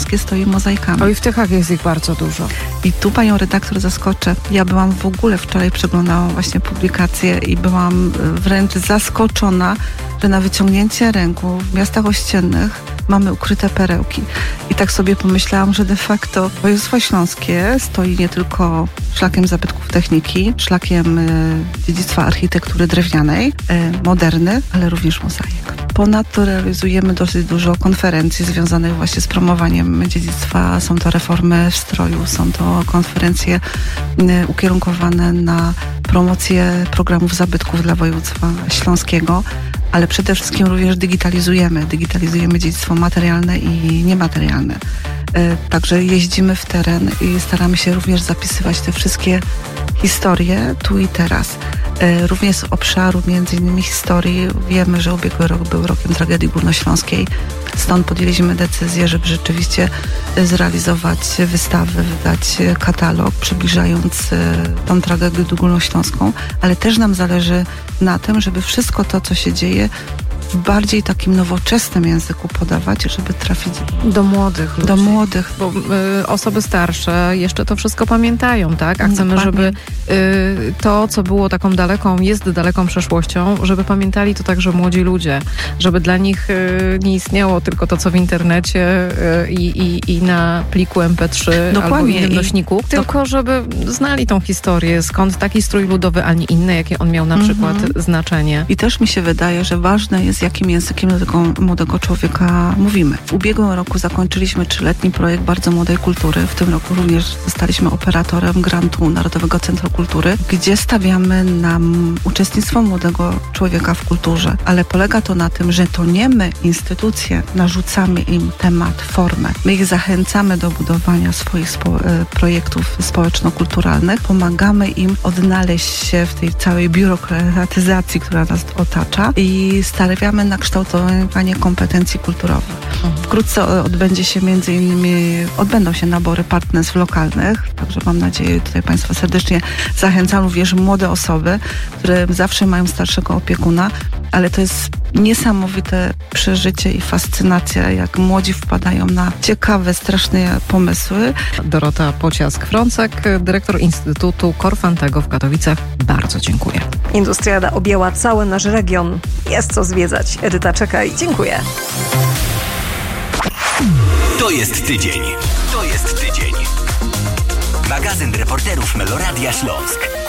wszystkie stoi mozaikami. Oj, w Tychach jest ich bardzo dużo. I tu panią redaktor zaskoczę. Ja byłam w ogóle wczoraj, przeglądałam właśnie publikację i byłam wręcz zaskoczona, że na wyciągnięcie ręku w miastach ościennych mamy ukryte perełki. I tak sobie pomyślałam, że de facto województwo śląskie stoi nie tylko szlakiem zabytków techniki, szlakiem dziedzictwa architektury drewnianej, moderny, ale również mozaik. Ponadto realizujemy dosyć dużo konferencji związanych właśnie z promowaniem dziedzictwa. Są to reformy w stroju, są to konferencje ukierunkowane na promocję programów zabytków dla województwa śląskiego, ale przede wszystkim również digitalizujemy dziedzictwo materialne i niematerialne. Także jeździmy w teren i staramy się również zapisywać te wszystkie historie tu i teraz. Również z obszaru między innymi historii wiemy, że ubiegły rok był rokiem tragedii górnośląskiej. Stąd podjęliśmy decyzję, żeby rzeczywiście zrealizować wystawę, wydać katalog, przybliżając tą tragedię górnośląską, ale też nam zależy na tym, żeby wszystko to, co się dzieje, w bardziej takim nowoczesnym języku podawać, żeby trafić do młodych ludzi. Do młodych. Bo osoby starsze jeszcze to wszystko pamiętają, tak? A chcemy, żeby to, co było taką jest daleką przeszłością, żeby pamiętali to także młodzi ludzie. Żeby dla nich nie istniało tylko to, co w internecie i na pliku MP3 albo innym nośniku, tylko żeby znali tą historię, skąd taki strój ludowy, a nie inny, jakie on miał na przykład znaczenie. I też mi się wydaje, że ważne jest, jakim językiem do tego młodego człowieka mówimy. W ubiegłym roku zakończyliśmy 3-letni projekt Bardzo Młodej Kultury. W tym roku również zostaliśmy operatorem grantu Narodowego Centrum Kultury, gdzie stawiamy na uczestnictwo młodego człowieka w kulturze. Ale polega to na tym, że to nie my, instytucje, narzucamy im temat, formę. My ich zachęcamy do budowania swoich projektów społeczno-kulturalnych. Pomagamy im odnaleźć się w tej całej biurokratyzacji, która nas otacza i stawiamy na kształtowanie kompetencji kulturowych. Wkrótce odbędą się nabory partnerstw lokalnych, także mam nadzieję, tutaj Państwa serdecznie zachęcam, również młode osoby, które zawsze mają starszego opiekuna, ale to jest niesamowite przeżycie i fascynacja, jak młodzi wpadają na ciekawe, straszne pomysły. Dorota Pociask-Frącek, dyrektor Instytutu Korfantego w Katowicach. Bardzo dziękuję. Industriada objęła cały nasz region. Jest co zwiedzać. Edyta Czekaj, dziękuję. To jest tydzień. Magazyn reporterów Meloradia Śląsk.